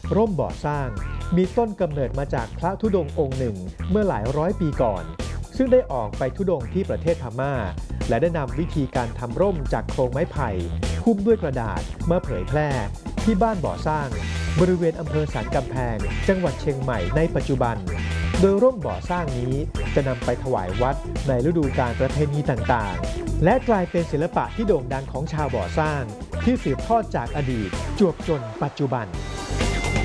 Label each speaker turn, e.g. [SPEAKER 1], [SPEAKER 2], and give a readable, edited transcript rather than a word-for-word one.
[SPEAKER 1] ร่มบ่อสร้างมีต้นกำเนิดมาจากพระธุดงค์องค์หนึ่งเมื่อหลายร้อยปีก่อนซึ่งได้ออกไปธุดงค์ที่ประเทศพม่าและได้นำวิธีการทำร่มจากโครงไม้ไผ่หุ้มด้วยกระดาษมาเผยแพร่ที่บ้านบ่อสร้างบริเวณอำเภอสันกำแพงจังหวัดเชียงใหม่ในปัจจุบันโดยร่มบ่อสร้างนี้จะนำไปถวายวัดในฤดูกาลประเพณีต่างๆและกลายเป็นศิลปะที่โด่งดังของชาวบ่อสร้างที่สืบทอดจากอดีตจวบจนปัจจุบัน